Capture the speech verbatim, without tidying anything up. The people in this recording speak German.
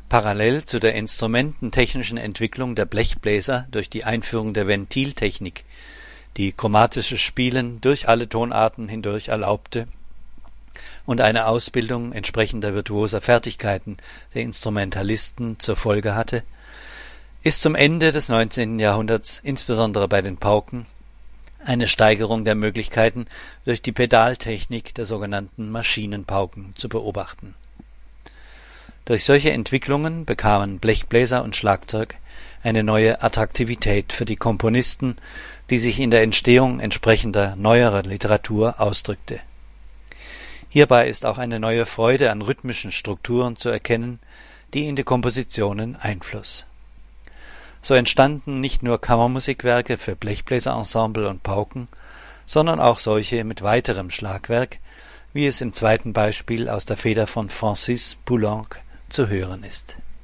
Parallel zu der instrumententechnischen Entwicklung der Blechbläser durch die Einführung der Ventiltechnik, die chromatisches Spielen durch alle Tonarten hindurch erlaubte und eine Ausbildung entsprechender virtuoser Fertigkeiten der Instrumentalisten zur Folge hatte, ist zum Ende des neunzehnten Jahrhunderts insbesondere bei den Pauken eine Steigerung der Möglichkeiten durch die Pedaltechnik der sogenannten Maschinenpauken zu beobachten. Durch solche Entwicklungen bekamen Blechbläser und Schlagzeug eine neue Attraktivität für die Komponisten, die sich in der Entstehung entsprechender neuerer Literatur ausdrückte. Hierbei ist auch eine neue Freude an rhythmischen Strukturen zu erkennen, die in die Kompositionen Einfluss. So entstanden nicht nur Kammermusikwerke für Blechbläserensemble und Pauken, sondern auch solche mit weiterem Schlagwerk, wie es im zweiten Beispiel aus der Feder von Francis Poulenc zu hören ist.